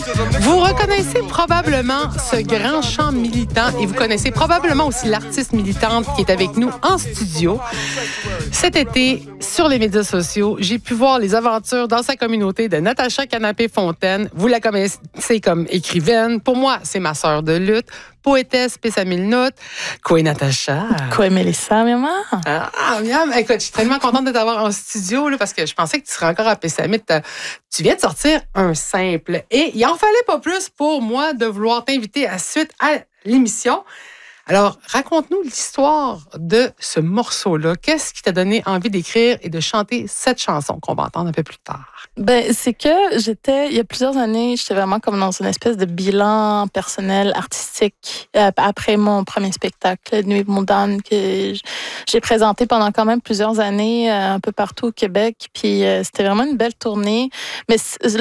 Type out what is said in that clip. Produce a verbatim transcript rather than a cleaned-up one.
Vous reconnaissez probablement ce grand chant militant et vous connaissez probablement aussi l'artiste militante qui est avec nous en studio. Cet été, sur les médias sociaux, j'ai pu voir les aventures dans sa communauté de Natacha Canapé-Fontaine. Vous la connaissez comme écrivaine. Pour moi, c'est ma sœur de lutte. Poétesse, paix sa mille notes. Quoi, Natacha? Quoi, Mélissa, maman? Ah, miam. Écoute, je suis tellement contente de t'avoir en studio là, parce que je pensais que tu serais encore à Pessamit. Tu viens de sortir un simple. Et il en fallait pas plus pour moi de vouloir t'inviter à suite à l'émission. Alors, raconte-nous l'histoire de ce morceau-là. Qu'est-ce qui t'a donné envie d'écrire et de chanter cette chanson qu'on va entendre un peu plus tard? Ben, c'est que j'étais, il y a plusieurs années, j'étais vraiment comme dans une espèce de bilan personnel, artistique, euh, après mon premier spectacle, Nuit mondaine, que j'ai présenté pendant quand même plusieurs années, euh, un peu partout au Québec. Puis euh, c'était vraiment une belle tournée. Mais